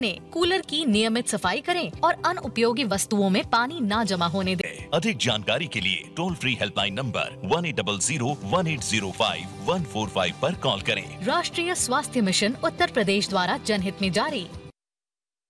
Cooler की नियमित सफाई करें और अनुपयोगी वस्तुओं में पानी ना जमा होने दें। अधिक जानकारी के लिए टोल फ्री हेल्पलाइन नंबर 1800-1805-145 पर कॉल करें। राष्ट्रीय स्वास्थ्य मिशन उत्तर प्रदेश द्वारा जनहित में जारी।